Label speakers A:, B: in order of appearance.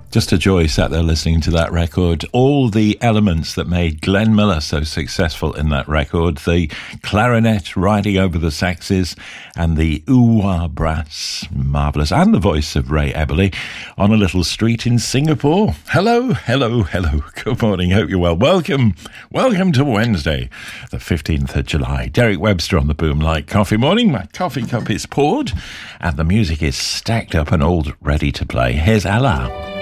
A: Just a joy sat there listening to that record. All the elements that made Glenn Miller so successful in that record. The clarinet riding over the saxes and the ooh-wah brass. Marvellous. And the voice of Ray Eberle on a little street in Singapore. Hello, hello, hello. Good morning. Hope you're well. Welcome to Wednesday, the 15th of July. Derek Webster on the Boom Like Coffee Morning. My coffee cup is poured and the music is stacked up and all ready to play. Here's Ella.